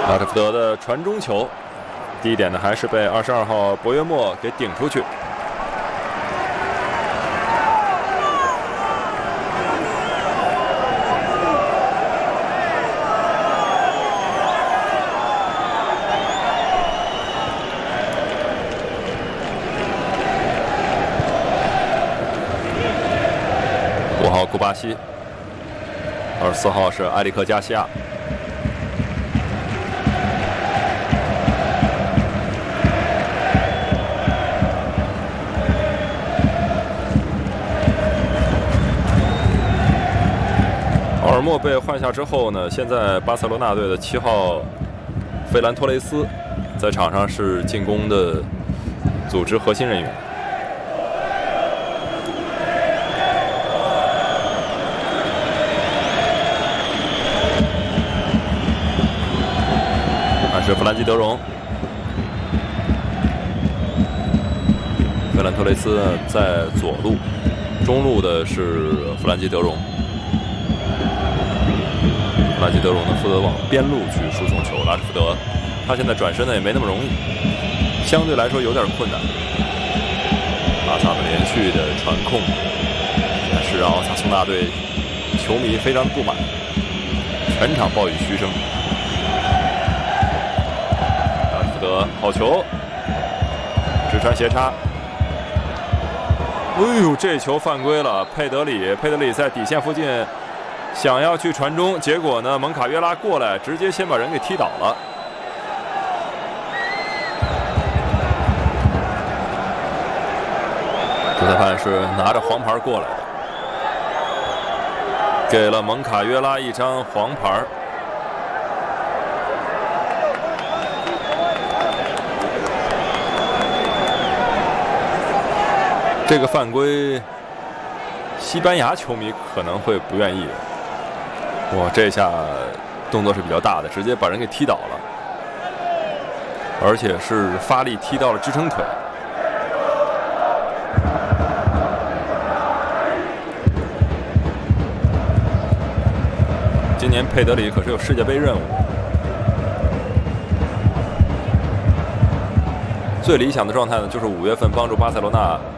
拉什福德的传中球，第一点呢还是被22号博约莫给顶出去。5号库巴西，24号是埃里克加西亚。奥尔莫被换下之后呢，现在巴塞罗那队的7号费兰托雷斯在场上是进攻的组织核心人员。是弗兰基德容，费兰托雷斯在左路，中路的是弗兰基德容。弗兰基德容呢负责往边路去输送球，拉什福德他现在转身呢也没那么容易，相对来说有点困难。巴萨的连续的传控，但是让奥萨苏纳队球迷非常不满，全场暴雨嘘声。好球，直传斜插。哎呦，这球犯规了！佩德里在底线附近想要去传中，结果呢，蒙卡约拉过来，直接先把人给踢倒了。主裁判是拿着黄牌过来的，给了蒙卡约拉一张黄牌。这个犯规，西班牙球迷可能会不愿意。哇，这下动作是比较大的，直接把人给踢倒了，而且是发力踢到了支撑腿。今年佩德里可是有世界杯任务，最理想的状态呢，就是5月份帮助巴塞罗那